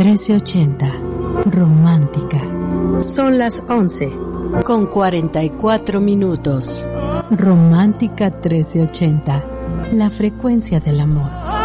1380. Romántica. Son las 11:44. Romántica 1380. La frecuencia del amor.